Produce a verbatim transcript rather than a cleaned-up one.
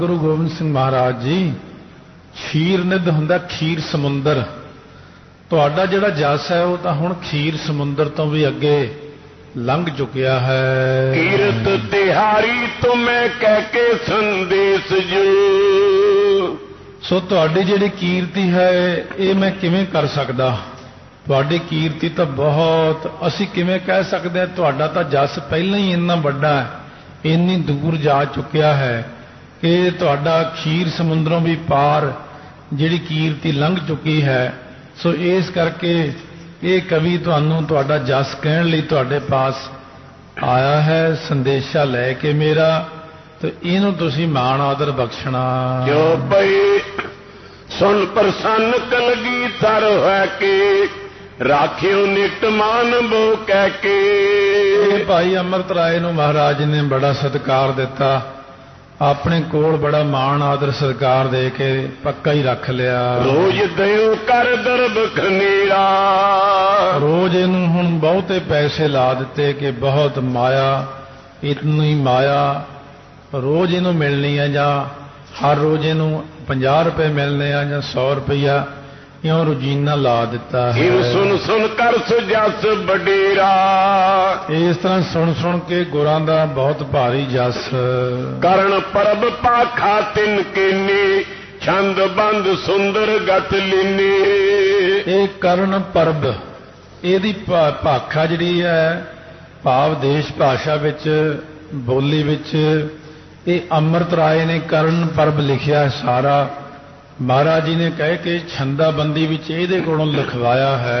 गुरु गोबिंद सिंह महाराज जी खीर निध हुंदा खीर समुंदर तुहाडा जिहड़ा जस है वो तो हुण खीर समुंदर तो भी अगे लंघ चुकिया है। कीरत तिहारी तुम्हें कह के संदेश जो सो तुहाडी जिहड़ी कीर्ति है ये मैं किवें कर सकदा। तुहाडी कीर्ति तो बहुत असी किवें कह सकते हैं। तुहाडा तो जस पहले ही इन्ना वड्डा है इन्नी दूर जा चुकिया है कि तुहाडा खीर समुद्रों भी पार जिहड़ी कीर्ति लंघ चुकी है। सो इस करके ये कवि तुहानू तुहाडा जस कहण लई तुहाडे पास आया है संदेशा लैके मेरा तो इनू तुसीं मान आदर बख्शना। जो पई सुन प्रसन्न कलगी तर है के राखियो नित मान बो कह के। भाई अमृत राय नू महाराज ने बड़ा सत्कार दिता अपने कोल बड़ा मान आदर सत्कार दे के पक्का ही रख लिया। रोज दयो कर दरब खनेरा रोज इनू हुण बहुते पैसे ला दिते कि बहुत माया इतनी माया रोज इनू मिलनी है जां हर रोज इनू पचास रुपए मिलने हैं जां सौ रुपया इं रोजीना ला दिता है। सुन सुन कर सुजस बडेरा इस तरह सुन सुन के गुरां दा बहुत भारी जस। करण परब पाखा तिन केने छंद बंद सुंदर गत लीने। ये करण परब इहदी भाखा जिहड़ी है भाव देश भाषा विच बोली विच ये अमृत राय ने करण परब लिखिया सारा महाराज जी ने कह के छंदाबंदी विच इहदे कोलों लिखवाया है।